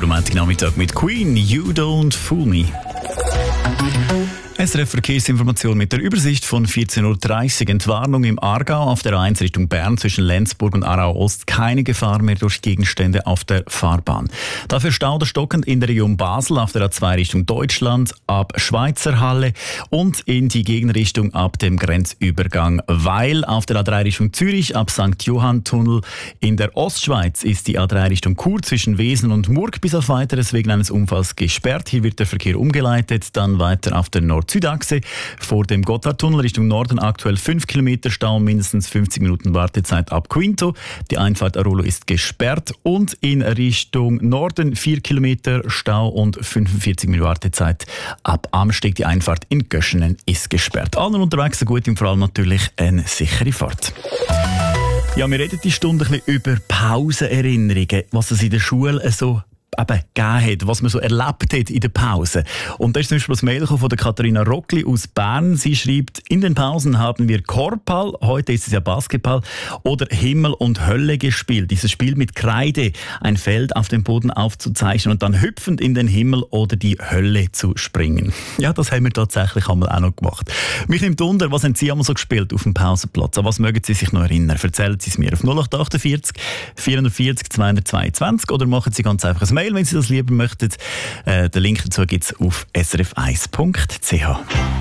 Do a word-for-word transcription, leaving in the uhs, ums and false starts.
am Montagnachmittag mit Queen, You Don't Fool Me. S R F Verkehrsinformation mit der Übersicht von vierzehn Uhr dreißig. Entwarnung im Aargau auf der A eins Richtung Bern zwischen Lenzburg und Aarau Ost. Keine Gefahr mehr durch Gegenstände auf der Fahrbahn. Dafür Stau oder stockend in der Region Basel auf der A zwei Richtung Deutschland ab Schweizerhalle und in die Gegenrichtung ab dem Grenzübergang Weil. Auf der A drei Richtung Zürich ab Sankt Johann Tunnel. In der Ostschweiz ist die A drei Richtung Chur zwischen Wesen und Murg bis auf Weiteres wegen eines Unfalls gesperrt. Hier wird der Verkehr umgeleitet. Dann weiter auf der Nord-Süd-Achse vor dem Gotthardtunnel Richtung Norden aktuell fünf Kilometer Stau, mindestens fünfzig Minuten Wartezeit ab Quinto. Die Einfahrt Arolo ist gesperrt und in Richtung Norden vier Kilometer Stau und fünfundvierzig Minuten Wartezeit ab Amsteg. Die Einfahrt in Göschenen ist gesperrt. Allen unterwegs eine gute und vor allem natürlich eine sichere Fahrt. Ja, wir reden die Stunde ein bisschen über Pausenerinnerungen, was es in der Schule so eben gegeben hat, was man so erlebt hat in der Pause. Und da ist zum Beispiel das Mail von der Katharina Rockli aus Bern. Sie schreibt, in den Pausen haben wir Korbball, heute ist es ja Basketball, oder Himmel und Hölle gespielt. Dieses Spiel mit Kreide, ein Feld auf dem Boden aufzuzeichnen und dann hüpfend in den Himmel oder die Hölle zu springen. Ja, das haben wir tatsächlich einmal auch noch gemacht. Mich nimmt wunder, was haben Sie einmal so gespielt auf dem Pausenplatz? An was mögen Sie sich noch erinnern? Erzählen Sie es mir auf null acht achtundvierzig vierundvierzig zweihundertzweiundzwanzig oder machen Sie ganz einfach ein Mail, wenn Sie das lieber möchten. Äh, den Link dazu gibt es auf s r f eins punkt c h.